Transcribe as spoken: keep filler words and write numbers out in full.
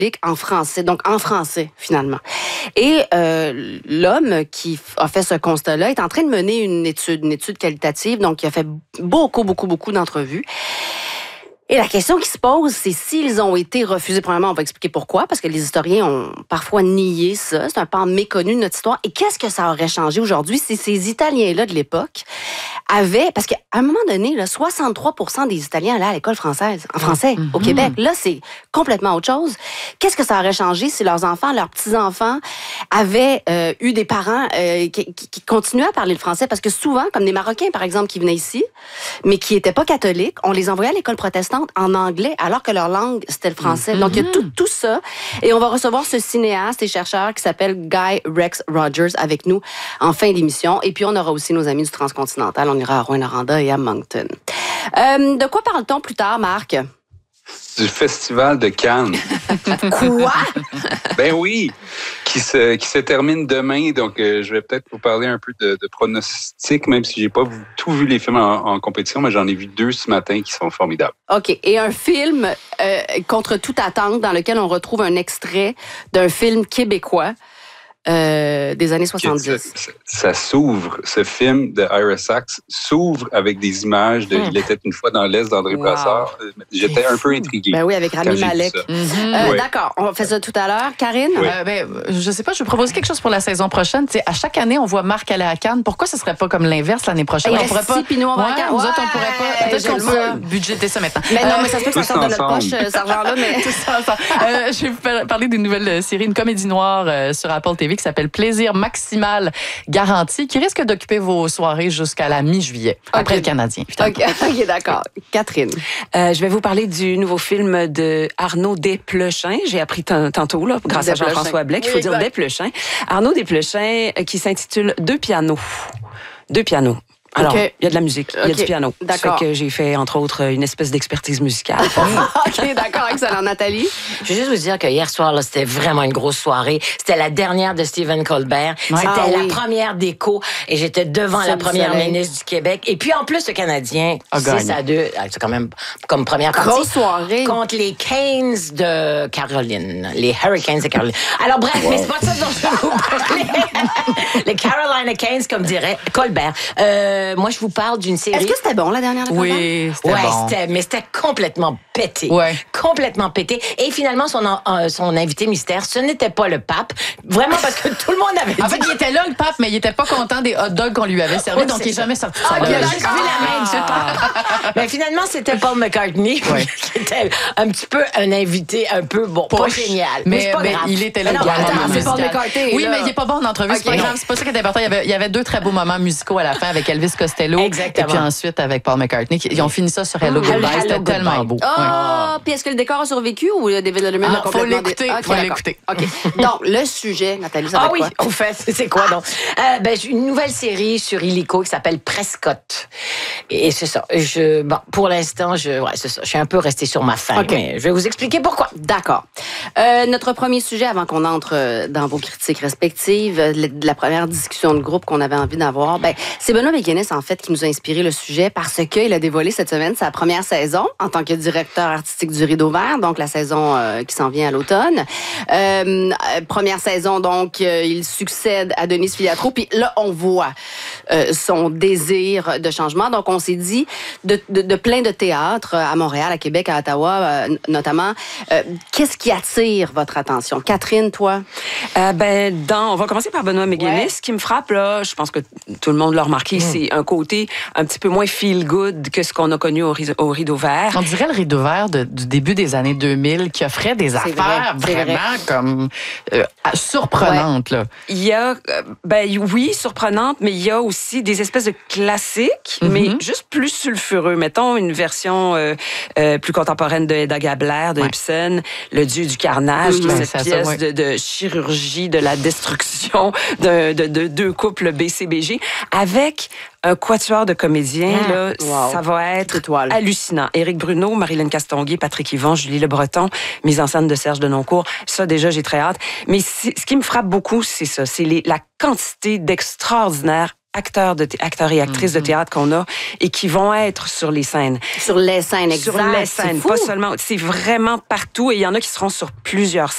en français, donc en français, finalement. Et euh, l'homme qui a fait ce constat-là est en train de mener une étude, une étude qualitative, donc il a fait beaucoup, beaucoup, beaucoup d'entrevues. Et la question qui se pose, c'est s'ils ont été refusés. Premièrement, on va expliquer pourquoi, parce que les historiens ont parfois nié ça. C'est un pan méconnu de notre histoire. Et qu'est-ce que ça aurait changé aujourd'hui si ces Italiens-là de l'époque avaient... Parce qu'à un moment donné, là, soixante-trois pour cent des Italiens allaient à l'école française, en français, mm-hmm. au Québec. Là, c'est complètement autre chose. Qu'est-ce que ça aurait changé si leurs enfants, leurs petits-enfants avaient euh, eu des parents euh, qui, qui, qui continuaient à parler le français? Parce que souvent, comme des Marocains, par exemple, qui venaient ici, mais qui n'étaient pas catholiques, on les envoyait à l'école protestante en anglais, alors que leur langue, c'était le français. Mm-hmm. Donc, il y a tout, tout ça. Et on va recevoir ce cinéaste et chercheur qui s'appelle Guy Rex Rogers avec nous en fin d'émission. Et puis, on aura aussi nos amis du Transcontinental. On ira à Rouyn-Noranda et à Moncton. Euh, de quoi parle-t-on plus tard, Marc? Du Festival de Cannes. Quoi? Ben oui, qui se, qui se termine demain. Donc, euh, je vais peut-être vous parler un peu de, de pronostics, même si j'ai pas tout vu les films en, en compétition, mais j'en ai vu deux ce matin qui sont formidables. OK. Et un film euh, contre toute attente dans lequel on retrouve un extrait d'un film québécois Euh, des années soixante-dix. Ça, ça, ça s'ouvre, ce film de Ira Sachs s'ouvre avec des images de mmh. Il était une fois dans l'Est d'André wow. Brassard. J'étais un peu intrigué. Ben oui, avec Rami Malek. Mm-hmm. Euh, ouais. D'accord, on fait ça tout à l'heure. Karine? Oui. Euh, ben, je sais pas, je vais proposer quelque chose pour la saison prochaine. T'sais, à chaque année, on voit Marc aller à Cannes. Pourquoi ce serait pas comme l'inverse l'année prochaine? Et on pourrait pas. Pinot, on va ouais, à Cannes. Nous ouais. autres, on pourrait pas. Peut-être qu'on peut budgéter ça maintenant. Mais non, euh, mais ça se peut que ça sorte de notre poche, cet argent-là. Mais... tout ça, ça. Euh, je vais vous parler d'une nouvelle série, une comédie noire euh, sur Apple T V qui s'appelle Plaisir maximal garanti, qui risque d'occuper vos soirées jusqu'à la mi-juillet, okay. après le Canadien. OK, okay d'accord. Catherine. Euh, je vais vous parler du nouveau film de Arnaud Desplechin. J'ai appris t- tantôt, là, grâce à Jean-François Blais, qu'il faut oui, dire Desplechin. Arnaud Desplechin, qui s'intitule Deux pianos. Deux pianos. Alors, okay. il y a de la musique, il okay. y a du piano. D'accord. Ça fait que j'ai fait, entre autres, une espèce d'expertise musicale. OK, d'accord, excellent. Nathalie? Je veux juste vous dire que hier soir, là, c'était vraiment une grosse soirée. C'était la dernière de Stephen Colbert. Ouais. C'était ah, la oui. première d'écho et j'étais devant ça la première ministre du Québec. Et puis, en plus, le Canadien, six à deux, c'est quand même comme première partie. Grosse soirée. Contre les Canes de Caroline. Les Hurricanes de Caroline. Alors, bref, wow. mais c'est pas ça dont je veux vous parler. Les Carolina Canes, comme dirait Colbert. Euh, Euh, moi, je vous parle d'une série... Est-ce que c'était bon, la dernière de Oui, c'était ouais, bon. C'était, mais c'était complètement pété. Ouais. Complètement pété. Et finalement, son, euh, son invité mystère, ce n'était pas le pape. Vraiment, parce que tout le monde avait dit... En fait, il était là, le pape, mais il était pas content des hot dogs qu'on lui avait servis, oui, donc il n'est jamais sorti de sa ah, loge. Il a juste vu la main du pape. Mais finalement, c'était Paul McCartney, ouais. qui était un petit peu un invité un peu, bon, Poche, pas génial. Mais, mais, c'est pas mais grave. il était là. Non, attends, c'est Paul McCartney. Oui, là. Mais il n'est pas bon en entrevue, okay. c'est pas grave. C'est pas ça qui est important. Il y avait, il y avait deux très beaux moments musicaux à la fin avec Elvis Costello. Exactement. Et puis ensuite avec Paul McCartney. Ils ont fini ça sur Hello Goodbye. C'était Hello tellement goodbye. Beau. Oh, ouais. Puis est-ce que le décor a survécu ou David Letterman ah, a complètement... Faut l'écouter. Dé... Okay, faut l'écouter. OK. Donc, le sujet, Nathalie, ça va ah être oui, quoi? au fait, c'est quoi donc? Euh, ben, une nouvelle série sur Illico qui s'appelle Prescott. Et c'est ça. Je, bon, pour l'instant, je, ouais, c'est ça. Je suis un peu restée sur ma faim. Okay. Mais je vais vous expliquer pourquoi. D'accord. Euh, notre premier sujet, avant qu'on entre dans vos critiques respectives, de la première discussion de groupe qu'on avait envie d'avoir, ben, c'est Benoît McGuinness, en fait, qui nous a inspiré le sujet parce qu'il a dévoilé cette semaine sa première saison en tant que directeur artistique du Rideau Vert, donc la saison euh, qui s'en vient à l'automne. Euh, première saison, donc, euh, il succède à Denise Filiatro, puis là, on voit euh, son désir de changement. Donc, on s'est dit, de, de, de plein de théâtres à Montréal, à Québec, à Ottawa, euh, notamment, euh, qu'est-ce qui attire votre attention? Catherine, toi? Euh, ben, dans, on va commencer par Benoît McGuinness. Ouais. Ce qui me frappe, là, je pense que tout le monde l'a remarqué, mmh. c'est un côté un petit peu moins feel-good que ce qu'on a connu au, au Rideau Vert. On dirait le Rideau Vert de, du début des années deux mille qui offrait des c'est affaires vrai, vraiment vrai. comme euh, surprenantes. Ouais. Là. Il y a, ben oui, surprenantes, mais il y a aussi des espèces de classiques, mm-hmm. mais juste plus sulfureux. Mettons une version euh, euh, plus contemporaine de Hedda Gabler, de ouais. Ibsen, Le Dieu du carnage, mm-hmm. qui est cette pièce ça, ouais. de, de chirurgie de la destruction de, de, de deux couples B C B G, avec un quatuor de comédiens, mmh. là, wow. ça va être Étoile. hallucinant. Éric Bruno, Marilyn Castonguay, Patrick Yvon, Julie Le Breton, mise en scène de Serge Denoncourt. Ça, déjà, j'ai très hâte. Mais ce qui me frappe beaucoup, c'est ça. C'est les, la quantité d'extraordinaires acteurs, de thé- acteurs et actrices mm-hmm. de théâtre qu'on a et qui vont être sur les scènes. Sur les scènes, exact. Sur les scènes, pas seulement. C'est vraiment partout et il y en a qui seront sur plusieurs